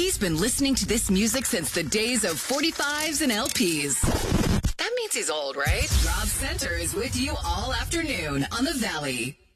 He's been listening to this music since the days of 45s and LPs. That means he's old, right? Rob Center is with you all afternoon on The Valley.